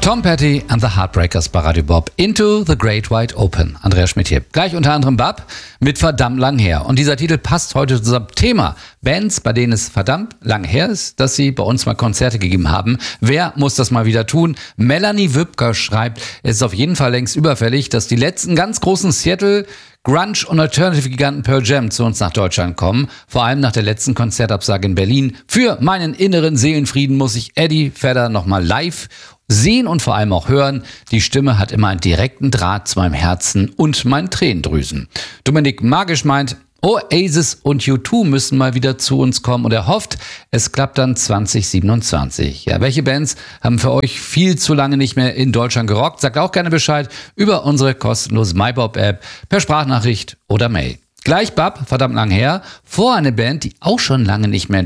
Tom Petty and the Heartbreakers bei Radio Bob. Into the Great Wide Open. Andreas Schmidt hier. Gleich unter anderem Bab mit verdammt lang her. Und dieser Titel passt heute zu unserem Thema. Bands, bei denen es verdammt lang her ist, dass sie bei uns mal Konzerte gegeben haben. Wer muss das mal wieder tun? Melanie Wübker schreibt, es ist auf jeden Fall längst überfällig, dass die letzten ganz großen Seattle Grunge- und Alternative-Giganten Pearl Jam zu uns nach Deutschland kommen. Vor allem nach der letzten Konzertabsage in Berlin. Für meinen inneren Seelenfrieden muss ich Eddie Vedder nochmal live sehen und vor allem auch hören. Die Stimme hat immer einen direkten Draht zu meinem Herzen und meinen Tränendrüsen. Dominik Magisch meint, Oasis und U2 müssen mal wieder zu uns kommen und er hofft, es klappt dann 2027. Ja, welche Bands haben für euch viel zu lange nicht mehr in Deutschland gerockt? Sagt auch gerne Bescheid über unsere kostenlose MyBob-App per Sprachnachricht oder Mail. Gleich Bab, verdammt lang her, vor eine Band, die auch schon lange nicht mehr in